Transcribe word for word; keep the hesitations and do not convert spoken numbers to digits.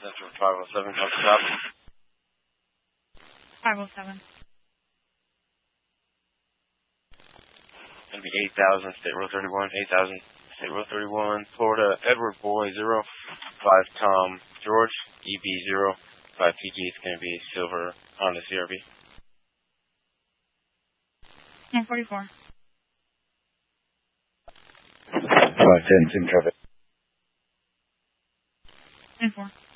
Central five oh seven, how's the top? five oh seven. Gonna be eight thousand, State Road thirty-one, eight thousand, State Road thirty-one, Florida, Edward Boy, zero five Tom, George, E B zero five P G, it's gonna be silver Honda C R V. nine forty-four. five ten, Sim traffic. nine four.